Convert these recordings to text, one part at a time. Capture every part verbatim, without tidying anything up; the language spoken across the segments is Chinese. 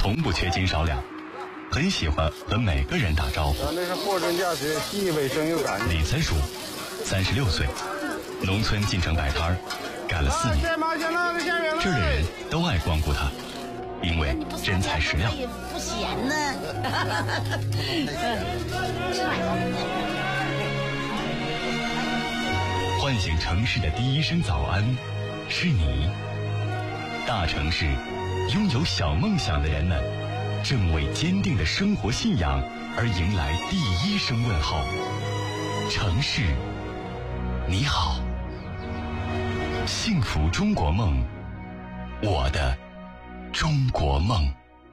从不缺斤少两，很喜欢和每个人打招呼。 那是货真价实，细卫生又干净。 李才叔，三十六岁，农村进城摆摊儿，干了四年。这儿的人都爱光顾他，因为真材实料。 不咸呢。 唤醒城市的第一声早安，是你。大城市拥有小梦想的人们，正为坚定的生活信仰而迎来第一声问候。城市，你好。幸福中国梦，我的中国梦。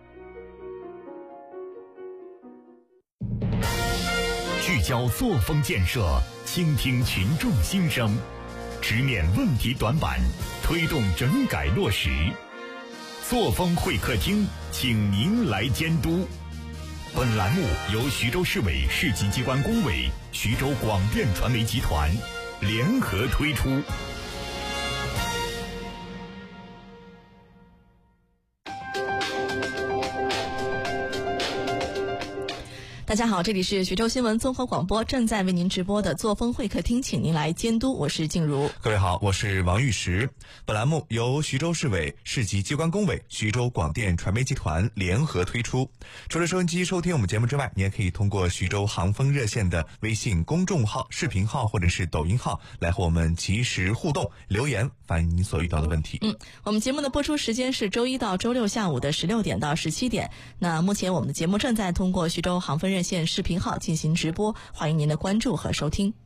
聚焦作风建设，倾听群众心声，直面问题短板，推动整改落实。作风会客厅，请您来监督。本栏目由徐州市委市级机关工委、徐州广电传媒集团联合推出。 大家好，这里是徐州新闻综合广播，正在为您直播的作风会客厅，请您来监督。我是静茹。 各位好，我是王玉石。本栏目由徐州市委市级机关工委、徐州广电传媒集团联合推出。除了收音机收听我们节目之外，你也可以通过徐州航风热线的微信公众号、视频号或者是抖音号来和我们及时互动留言，反映您所遇到的问题。 嗯，我们节目的播出时间是周一到周六下午的十六点到十七点。那目前我们的节目正在通过徐州航风热线视频号进行直播，欢迎您的关注和收听。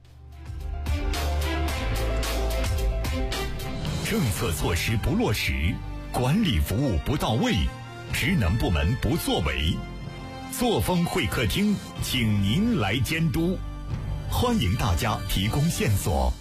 政策措施不落实，管理服务不到位，职能部门不作为，作风会客厅，请您来监督。欢迎大家提供线索。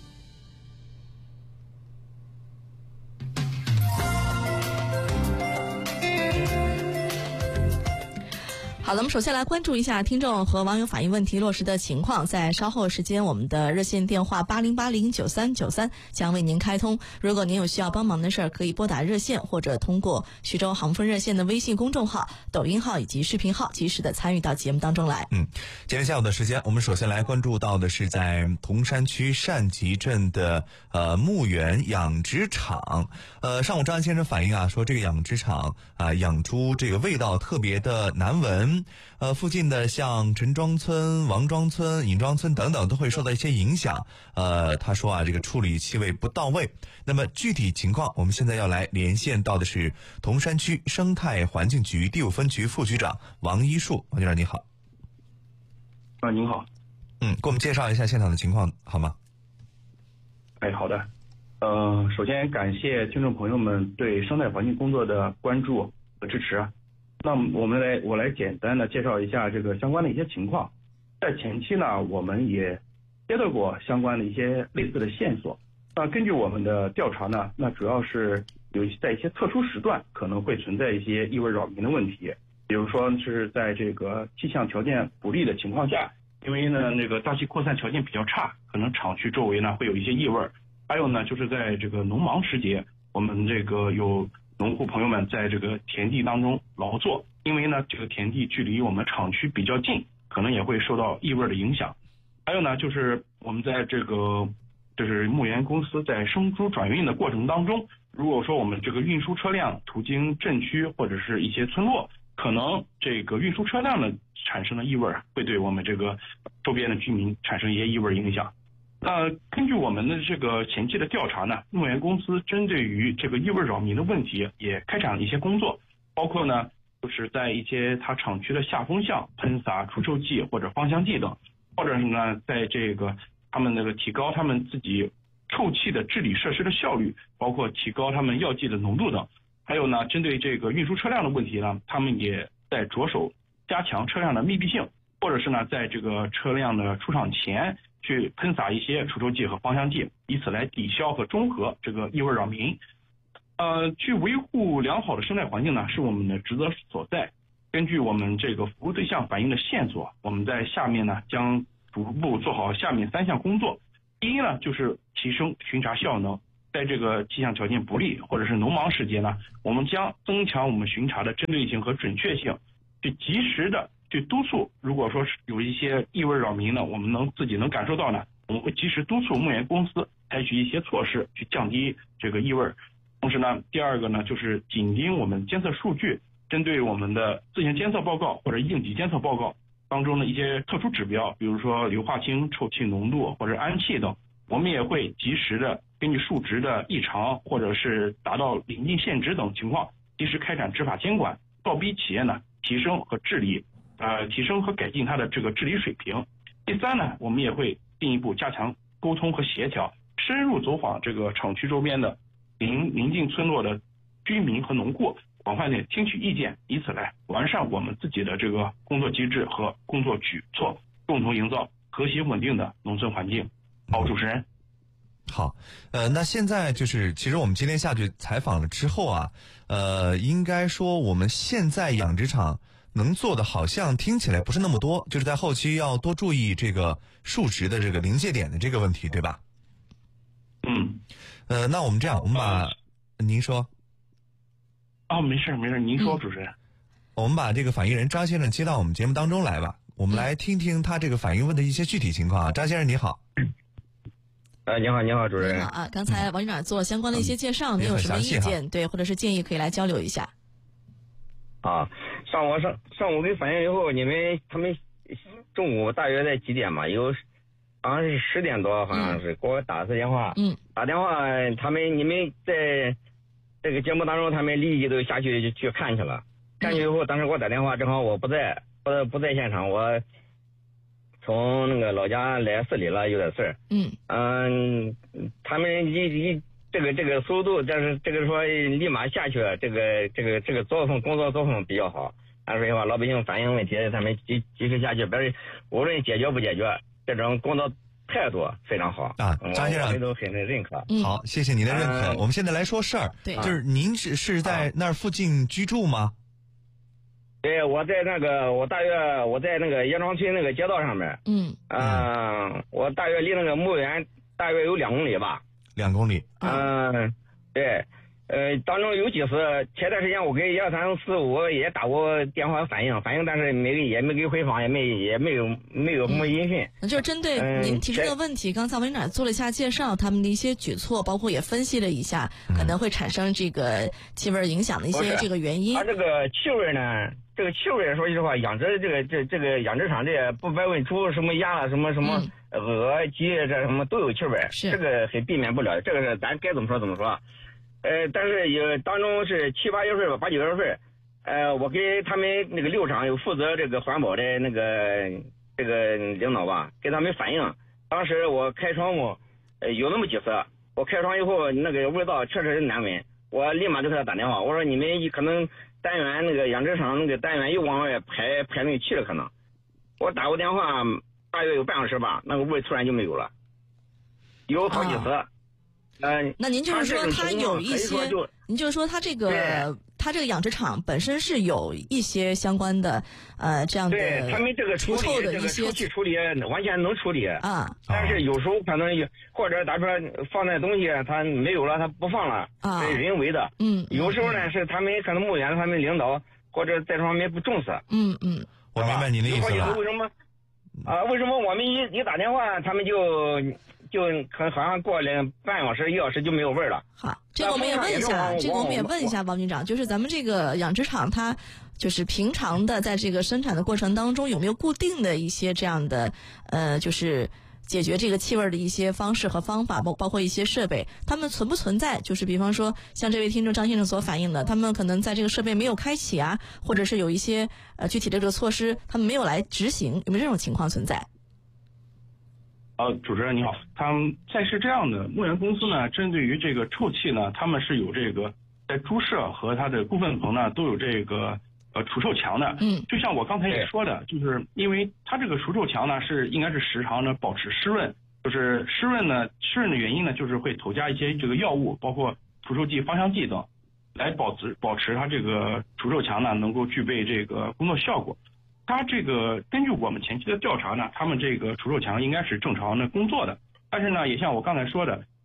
好了，我们首先来关注一下听众和网友反映问题落实的情况。在稍后时间，我们的热线电话八零八零九三九三将为您开通。如果您有需要帮忙的事儿，可以拨打热线，或者通过徐州航风热线的微信公众号、抖音号以及视频号，及时的参与到节目当中来。 嗯，今天下午的时间，我们首先来关注到的是在铜山区单集镇的呃牧原养殖场。呃，上午张先生反映啊，说这个养殖场啊、呃、养猪这个味道特别的难闻。呃，附近的像陈庄村、王庄村、尹庄村等等都会受到一些影响。呃，他说啊，这个处理气味不到位。那么具体情况，我们现在要来连线到的是铜山区生态环境局第五分局副局长王一树。王局长你好。 啊，您好。 嗯，给我们介绍一下现场的情况好吗？ 哎，好的。呃，首先感谢听众朋友们对生态环境工作的关注和支持。那我们来，我来简单的介绍一下这个相关的一些情况。在前期呢，我们也接到过相关的一些类似的线索。那根据我们的调查呢，那主要是有在一些特殊时段可能会存在一些异味扰民的问题，比如说是在这个气象条件不利的情况下，因为呢那个大气扩散条件比较差，可能厂区周围呢会有一些异味。还有呢，就是在这个农忙时节，我们这个有农户朋友们在这个田地当中劳作，因为呢这个田地距离我们厂区比较近，可能也会受到异味的影响。还有呢，就是我们在这个就是牧原公司在生猪转运的过程当中，如果说我们这个运输车辆途经镇区或者是一些村落，可能这个运输车辆呢产生的异味会对我们这个周边的居民产生一些异味影响。那根据我们的这个前期的调查呢，牧原公司针对于这个异味扰民的问题也开展了一些工作，包括呢就是在一些它厂区的下风巷喷洒除臭剂或者芳香剂等，或者是呢在这个他们那个提高他们自己臭气的治理设施的效率，包括提高他们药剂的浓度等。还有呢，针对这个运输车辆的问题呢，他们也在着手加强车辆的密闭性，或者是呢在这个车辆的出厂前去喷洒一些除臭剂和芳香剂，以此来抵消和中和这个异味扰民。呃，去维护良好的生态环境呢，是我们的职责所在。根据我们这个服务对象反映的线索，我们在下面呢将逐步做好下面三项工作。第一呢，就是提升巡查效能。 在这个气象条件不利或者是农忙时节呢，我们将增强我们巡查的针对性和准确性，去及时的去督促。如果说是有一些异味扰民呢，我们能自己能感受到呢，我们会及时督促牧园公司采取一些措施去降低这个异味。同时呢，第二个呢就是紧盯我们监测数据，针对我们的自行监测报告或者应急监测报告当中的一些特殊指标，比如说硫化氢、臭气浓度或者氨气等，我们也会及时的根据数值的异常或者是达到临近限值等情况，及时开展执法监管，倒逼企业呢提升和治理，呃提升和改进它的这个治理水平。第三呢，我们也会进一步加强沟通和协调，深入走访这个厂区周边的邻邻近村落的居民和农户，广泛的听取意见，以此来完善我们自己的这个工作机制和工作举措，共同营造和谐稳定的农村环境。好，主持人。 好，呃，那现在就是，其实我们今天下去采访了之后啊，呃，应该说我们现在养殖场能做的好像听起来不是那么多，就是在后期要多注意这个数值的这个临界点的这个问题，对吧？ 嗯， 呃，那我们这样，我们把、呃、您说。 哦，没事没事，您说，主持人。 我们把这个反映人张先生接到我们节目当中来吧，我们来听听他这个反映问的一些具体情况啊。张先生你好。 哎，你好，你好，主任。 你好啊，刚才王局长做了相关的一些介绍，嗯、你有什么意见？对，或者是建议可以来交流一下。 啊，上午上上午给反映以后，你们他们中午大约在几点嘛？有好像是十点多，好像是、嗯、给我打次电话。 嗯。 打电话，他们你们在这个节目当中，他们立即都下去去看去了。看去以后，当时给我打电话，正好我不在，不不在现场，我。从那个老家来市里了，有点事儿。 嗯嗯，他们一一这个这个速度，但是这个说立马下去，这个这个这个作风工作作风比较好。按说的话，老百姓反映问题，他们及及时下去，但是无论解决不解决，这种工作态度非常好啊。张先生， 我们都很认可。 嗯、 好，谢谢您的认可。 嗯、 我们现在来说事儿， 对， 就是您是是在那儿附近居住吗？ 对，我在那个，我大约我在那个叶庄村那个街道上面。 嗯。 嗯、呃，我大约离那个墓园大约有两公里吧。 两公里。 嗯、呃，对，呃，当中有几次，前段时间我给一二三四五也打过电话反映，反映，但是没也没给回访，也没也没有没有什么音讯。 那、嗯、就是针对您提出的问题，嗯、刚才文长做了一下介绍，他们的一些举措，包括也分析了一下可能会产生这个气味影响的一些这个原因。 它这个气味呢？这个气味说句实话，养殖这个这这个养殖场这不白问猪什么鸭什么什么鹅鸡这什么都有气味，这个很避免不了，这个是咱该怎么说怎么说。呃，但是有当中是七八月份吧，八九月份，呃，我给他们那个六厂有负责这个环保的那个这个领导吧，给他们反映，当时我开窗户，呃，有那么几次，我开窗以后那个味道确实是难闻，我立马就给他打电话，我说你们可能。单元那个养殖场那个单元又往外排排那个气了，可能我打过电话大约有半小时吧，那个味突然就没有了，有好几次。嗯、 哦呃，那您就是说他有一些，您就是说他这个他这个养殖场本身是有一些相关的呃这样的， 对他们这个除臭的一些臭气处理完全能处理啊， 但是有时候可能或者打出来放那东西它没有了，它不放了啊，是人为的。 嗯， 有时候呢是他们可能牧园他们领导或者在这方面不重视。 嗯嗯， 我明白您的意思了。 为什么啊？为什么我们一一打电话他们就就可好像过了半小时一小时就没有味儿了？ 好，这个我们也问一下，这个我们也问一下王局长，就是咱们这个养殖场它就是平常的在这个生产的过程当中有没有固定的一些这样的呃就是解决这个气味的一些方式和方法，包包括一些设备，他们存不存在？就是比方说，像这位听众张先生所反映的，他们可能在这个设备没有开启啊，或者是有一些呃具体的这个措施，他们没有来执行，有没有这种情况存在？ 呃，主持人你好，他们在是这样的，牧园公司呢，针对于这个臭气呢，他们是有这个在猪舍和它的部分棚呢都有这个呃除臭墙的。 嗯， 就像我刚才也说的，就是因为它这个除臭墙呢是应该是时常的保持湿润，就是湿润呢湿润的原因呢就是会投加一些这个药物，包括除臭剂、芳香剂等，来保持保持它这个除臭墙呢能够具备这个工作效果。它这个根据我们前期的调查呢，他们这个除臭墙应该是正常的工作的，但是呢，也像我刚才说的，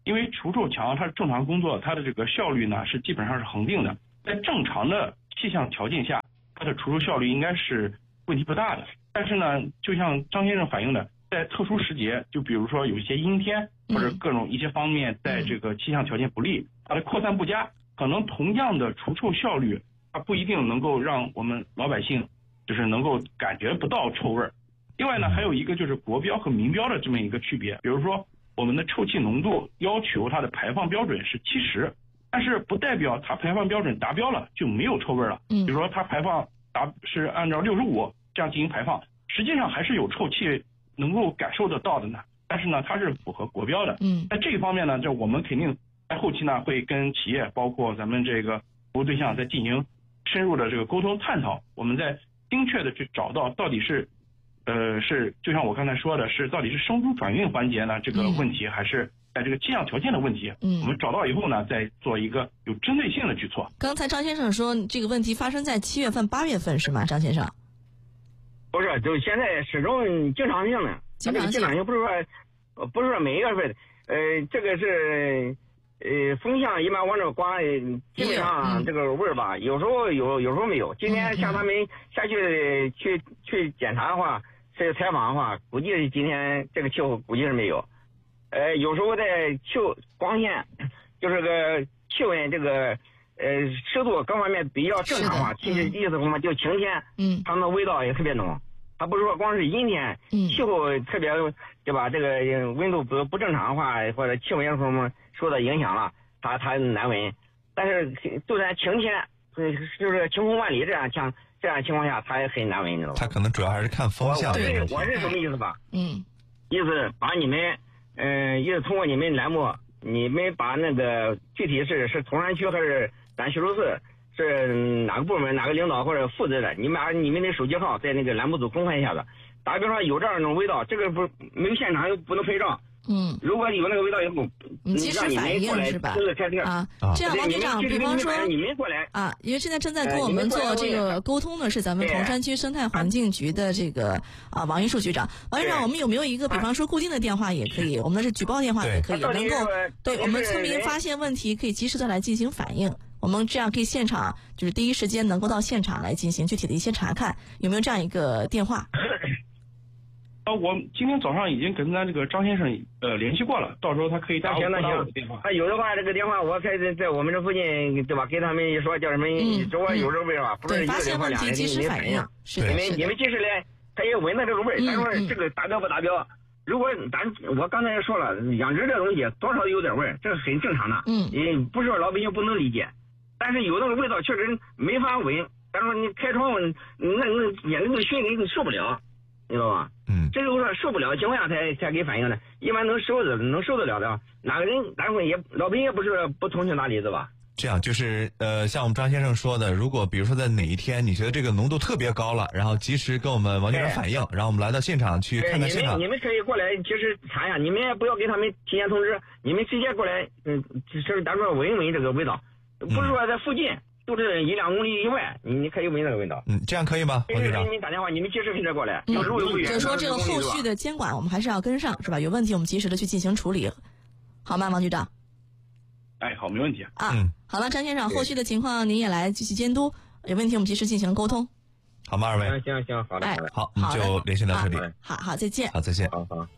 因为除臭墙它是正常工作，它的这个效率呢是基本上是恒定的，在正常的气象条件下，它的除臭效率应该是问题不大的。但是呢，就像张先生反映的，在特殊时节，就比如说有一些阴天或者各种一些方面，在这个气象条件不利，它的扩散不佳，可能同样的除臭效率，它不一定能够让我们老百姓就是能够感觉不到臭味儿。另外呢，还有一个就是国标和民标的这么一个区别，比如说我们的臭气浓度要求它的排放标准是七十，但是不代表它排放标准达标了就没有臭味了。比如说它排放达是按照六十五这样进行排放，实际上还是有臭气能够感受得到的呢。但是呢，它是符合国标的。嗯，在这一方面呢，就我们肯定在后期呢会跟企业，包括咱们这个服务对象在进行深入的这个沟通探讨，我们在精确的去找到到底是，呃，是就像我刚才说的，是到底是生猪转运环节呢这个问题，还是在这个气象条件的问题？嗯，我们找到以后呢，再做一个有针对性的举措。 刚才张先生说这个问题发生在七月份、八月份是吗？张先生？ 不是，就现在始终经常性的， 经常性， 经常性不是说，不是说每一个月，呃，这个是。呃，风向一般往这刮，基本上这个味儿吧，有时候有，有时候没有。今天像他们下去去去检查的话，去采访的话，估计今天这个气候估计是没有。呃，有时候在气光线，就是个气温这个呃湿度各方面比较正常化，其实意思什么就晴天，嗯，它们的味道也特别浓。它不是说光是阴天，嗯，气候特别对吧？这个温度不不正常的话，或者气温什么受到影响了，它它难闻。但是就算晴天，就是晴空万里这样像这样情况下，它也很难闻，你知道吧？ 它可能主要还是看风向。 对，我是什么意思吧？嗯，意思把你们，嗯、呃，意思通过你们栏目，你们把那个具体是是铜山区还是咱徐州市？是哪个部门哪个领导或者负责的，你们把你们的手机号在那个栏目组公开一下子。打比方说有这样一种味道，这个不没有现场又不能拍照。嗯，如果有那个味道以后， 你及时反映是吧？啊，这样王局长，比方说你们过来啊，因为现在正在跟我们做这个沟通的是咱们铜山区生态环境局的这个啊王玉树局长。王局长，我们有没有一个比方说固定的电话也可以，我们的是举报电话也可以，能够对我们村民发现问题可以及时的来进行反映。我们这样可以现场就是第一时间能够到现场来进行具体的一些查看，有没有这样一个电话？ 啊，我今天早上已经跟咱这个张先生呃联系过了，到时候他可以打我打我的电话。 他有的话，这个电话我可以在我们这附近对吧？给他们一说，叫什么？如果有这个味儿吧，不是一个电话两个人及时反映。 是你们你们及时来，他也闻到这个味儿，他说这个达标不达标？如果咱我刚才也说了，养殖这东西多少有点味儿，这是很正常的。嗯，也不是说老百姓不能理解。但是有那个味道确实没法闻，但是你开窗闻，那那眼那个熏人受不了，你知道吧？嗯，这个味道受不了情况下才才给反映的，一般能受的能受得了的，哪个人咱们也老百姓也不是不同情大理，对吧？ 这样就是呃，像我们张先生说的，如果比如说在哪一天你觉得这个浓度特别高了，然后及时跟我们王局长反映，然后我们来到现场去看看现场。 你们你们可以过来及时查一下，你们也不要给他们提前通知，你们直接过来，嗯，就是咱说闻一闻这个味道。不是说在附近，就是一两公里以外，你你可以闻那个味道。 嗯，这样可以吗？王局长， 你打电话，你们及时跟着过来。 嗯， 有时候有就是说这个后续的监管，我们还是要跟上，是吧？有问题我们及时的去进行处理，好吗，王局长？ 哎，好，没问题。 啊，嗯，好了，张先生，后续的情况您也来继续监督，有问题我们及时进行沟通。 好吗，二位？ 行行行，好的。 哎， 好，我们就连线到这里。 好好，再见。 好，再见。 好好。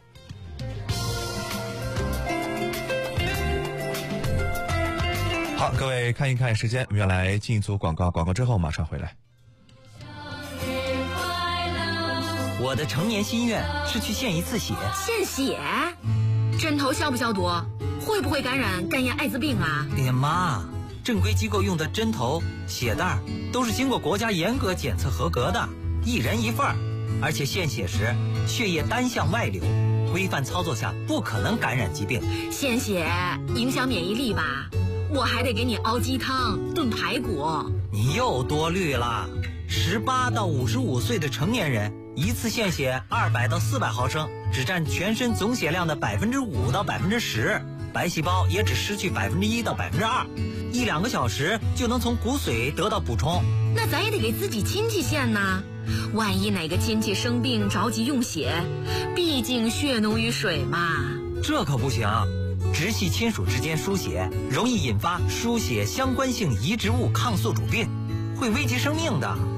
好，各位看一看时间，我们要来进一组广告，广告之后马上回来。 我的成年心愿是去献一次血。 献血？针头消不消毒？会不会感染肝炎、艾滋病啊？ 哎呀妈，正规机构用的针头、血袋都是经过国家严格检测合格的，一人一份儿，而且献血时血液单向外流，规范操作下不可能感染疾病。 献血影响免疫力吧？我还得给你熬鸡汤、炖排骨。 你又多虑了。十八到五十五岁的成年人，一次献血二百到四百毫升，只占全身总血量的百分之五到百分之十，白细胞也只失去百分之一到百分之二，一两个小时就能从骨髓得到补充。 那咱也得给自己亲戚献呐，万一哪个亲戚生病着急用血，毕竟血浓于水嘛。 这可不行。 直系亲属之间输血容易引发输血相关性移植物抗宿主病，会危及生命的。